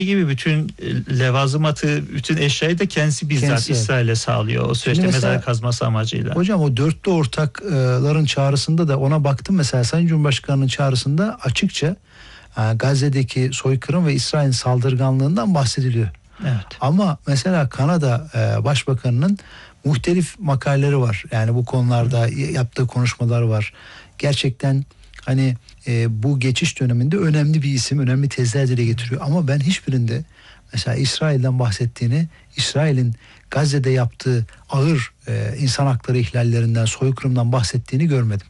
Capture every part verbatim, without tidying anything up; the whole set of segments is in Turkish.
gibi bütün levazımatı, bütün eşyayı da kendisi bizzat kendisi, İsrail'e sağlıyor. O süreçte mezar kazması amacıyla. Hocam o dörtlü ortakların çağrısında da ona baktım mesela, Sayın Cumhurbaşkanı'nın çağrısında açıkça Gazze'deki soykırım ve İsrail'in saldırganlığından bahsediliyor. Evet. Ama mesela Kanada Başbakanı'nın muhtelif makaleleri var. Yani bu konularda yaptığı konuşmalar var. Gerçekten hani e, bu geçiş döneminde önemli bir isim, önemli tezler dile getiriyor. Ama ben hiçbirinde mesela İsrail'den bahsettiğini, İsrail'in Gazze'de yaptığı ağır e, insan hakları ihlallerinden, soykırımdan bahsettiğini görmedim.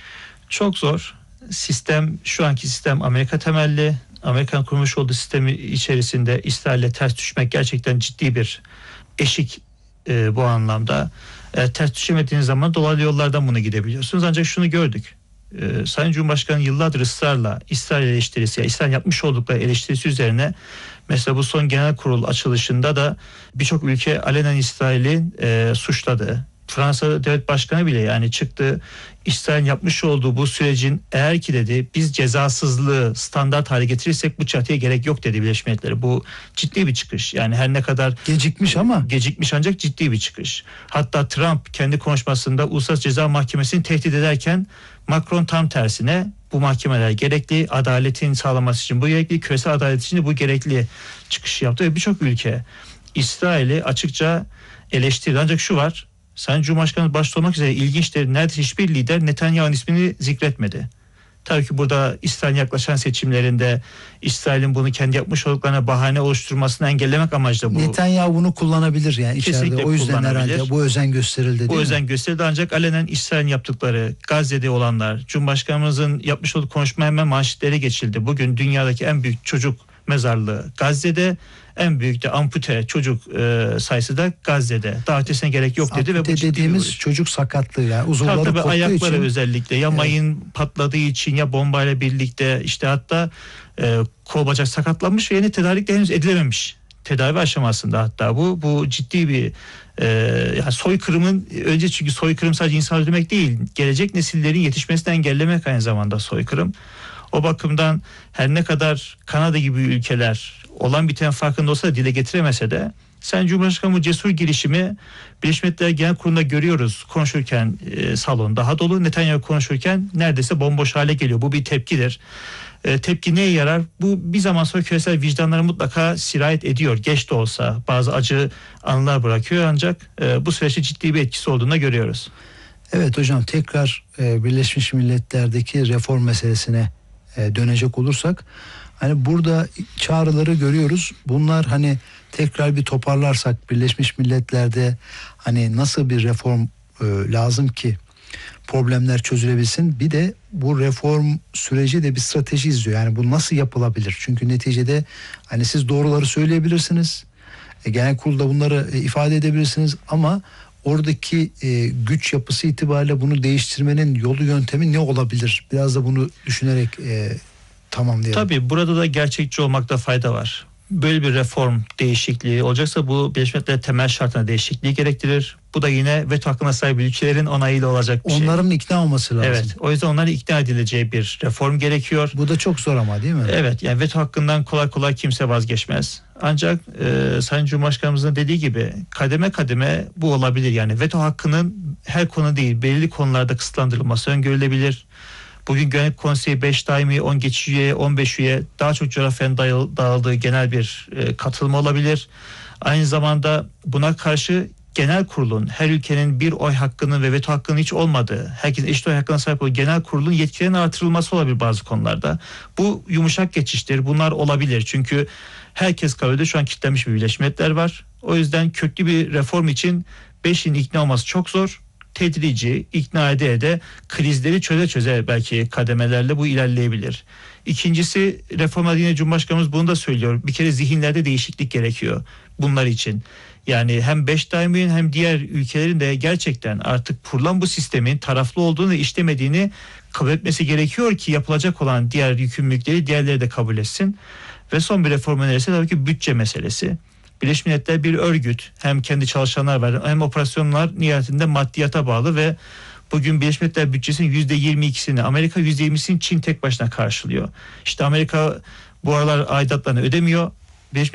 Çok zor. Sistem, şu anki sistem Amerika temelli. Amerika'nın kurmuş olduğu sistemi içerisinde İsrail'le ters düşmek gerçekten ciddi bir eşik e, bu anlamda. E, ters düşemediğiniz zaman dolaylı yollardan buna gidebiliyorsunuz. Ancak şunu gördük. E, Sayın Cumhurbaşkanı yıllardır ısrarla İsrail eleştirisi, yani İsrail yapmış oldukları eleştirisi üzerine, mesela bu son genel kurul açılışında da birçok ülke alenen İsrail'i e, suçladı. Fransa Devlet Başkanı bile yani çıktı, İsrail'in yapmış olduğu bu sürecin eğer ki dedi biz cezasızlığı standart hale getirirsek bu çatıya gerek yok dedi Birleşmiş Milletler'e. Bu ciddi bir çıkış. Yani her ne kadar gecikmiş ama gecikmiş ancak ciddi bir çıkış. Hatta Trump kendi konuşmasında Uluslararası Ceza Mahkemesi'ni tehdit ederken Macron tam tersine bu mahkemeler gerekli, adaletin sağlanması için bu gerekli, küresel adalet için de bu gerekli çıkış yaptı ve birçok ülke İsrail'i açıkça eleştirdi. Ancak şu var, Sayın Cumhurbaşkanı başta olmak üzere ilginçtir, neredeyse hiçbir lider Netanyahu'nun ismini zikretmedi. Tabii ki burada İsrail'in yaklaşan seçimlerinde İsrail'in bunu kendi yapmış olduklarına bahane oluşturmasını engellemek amacıyla bu. Netanyahu bunu kullanabilir yani içeride. O yüzden herhalde bu özen gösterildi değil Bu mi? özen gösterildi ancak alenen İsrail'in yaptıkları, Gazze'de olanlar, Cumhurbaşkanımızın yapmış olduğu konuşma hemen manşetlere geçildi. Bugün dünyadaki en büyük çocuk mezarlığı Gazze'de, en büyük de ampute çocuk e, sayısı da Gazze'de. Daha ötesine gerek yok dedi. Ampute ve bu dediğimiz çocuk sakatlığı yani uzuvları tabii, koptuğu ayakları için. özellikle ya evet. mayın patladığı için ya bombayla birlikte işte hatta e, kol bacak sakatlanmış ve yeni tedarik de henüz edilememiş. Tedavi aşamasında hatta bu bu ciddi bir e, yani soykırımın önce, çünkü soykırım sadece insan öldürmek değil, gelecek nesillerin yetişmesini engellemek aynı zamanda soykırım. O bakımdan her ne kadar Kanada gibi ülkeler olan biten farkında olsa da dile getiremese de Sayın Cumhurbaşkanı bu cesur girişimi Birleşmiş Milletler Genel Kurulu'nda görüyoruz. Konuşurken e, salon daha dolu, Netanyahu konuşurken neredeyse bomboş hale geliyor. Bu bir tepkidir. E, tepki neye yarar? Bu bir zaman sonra küresel vicdanlara mutlaka sirayet ediyor. Geç de olsa bazı acı anılar bırakıyor ancak e, bu süreçte ciddi bir etkisi olduğunu görüyoruz. Evet hocam, tekrar e, Birleşmiş Milletler'deki reform meselesine e, dönecek olursak, hani burada çağrıları görüyoruz. Bunlar hani tekrar bir toparlarsak Birleşmiş Milletler'de hani nasıl bir reform e, lazım ki problemler çözülebilsin. Bir de bu reform süreci de bir strateji izliyor. Yani bu nasıl yapılabilir? Çünkü neticede hani siz doğruları söyleyebilirsiniz. E, genel kurulda bunları e, ifade edebilirsiniz ama oradaki e, güç yapısı itibariyle bunu değiştirmenin yolu yöntemi ne olabilir? Biraz da bunu düşünerek e, tamam diyelim. Tabii burada da gerçekçi olmakta fayda var. Böyle bir reform değişikliği olacaksa bu Birleşmiş Milletler temel şartına değişikliği gerektirir. Bu da yine veto hakkına sahip ülkelerin onayıyla olacak bir Onların şey. Onların ikna olması lazım. Evet, o yüzden onların ikna edileceği bir reform gerekiyor. Bu da çok zor ama değil mi? Evet, yani veto hakkından kolay kolay kimse vazgeçmez. Ancak e, Sayın Cumhurbaşkanımızın dediği gibi kademe kademe bu olabilir. Yani veto hakkının her konu değil, belirli konularda kısıtlandırılması öngörülebilir. Bugün Güvenlik Konseyi beş daimi, on geçici üye, on beş üye, daha çok coğrafyanın dağıldığı genel bir e, katılma olabilir. Aynı zamanda buna karşı genel kurulun, her ülkenin bir oy hakkının ve veto hakkının hiç olmadığı, herkesin eşit oy hakkına sahip olduğu genel kurulun yetkilerinin artırılması olabilir bazı konularda. Bu yumuşak geçiştir. Bunlar olabilir. Çünkü herkes kabul ediyor. Şu an kilitlenmiş bir Birleşmiş Milletler var. O yüzden köklü bir reform için beşin ikna olması çok zor. Tedrici, ikna ede ede krizleri çöze çöze belki kademelerle bu ilerleyebilir. İkincisi, reformla yine Cumhurbaşkanımız bunu da söylüyor. Bir kere zihinlerde değişiklik gerekiyor bunlar için. Yani hem beş daimin hem diğer ülkelerin de gerçekten artık kurulan bu sistemin taraflı olduğunu ve işlemediğini kabul etmesi gerekiyor ki yapılacak olan diğer yükümlülükleri diğerleri de kabul etsin. Ve son bir reform önerisi tabii ki bütçe meselesi. Birleşmiş Milletler bir örgüt, hem kendi çalışanlar var hem operasyonlar nihayetinde maddiyata bağlı ve bugün Birleşmiş Milletler bütçesinin yüzde yirmi ikisini Amerika, yüzde yirmisini Çin tek başına karşılıyor. İşte Amerika bu aralar aidatlarını ödemiyor.